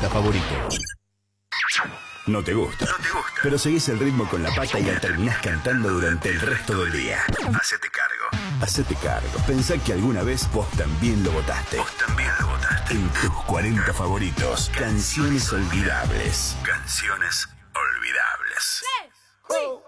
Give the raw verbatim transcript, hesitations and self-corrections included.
favorito. No te gusta, No te gusta. pero seguís el ritmo con la pata y la terminás cantando durante el resto del día. Hacete cargo. Hacete cargo. Pensá que alguna vez vos también lo votaste. Vos también lo votaste. En tus cuarenta favoritos, canciones olvidables. Canciones olvidables.